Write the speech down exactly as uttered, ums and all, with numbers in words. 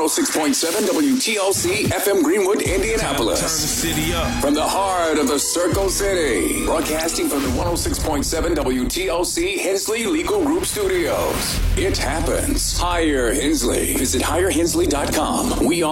oh six point seven W T L C F M Greenwood, Indianapolis. Turn the city up. From the heart of the Circle City, broadcasting from the one oh six point seven W T L C Hensley Legal Group Studios. It happens. Hire Hensley. Visit hire hensley dot com. We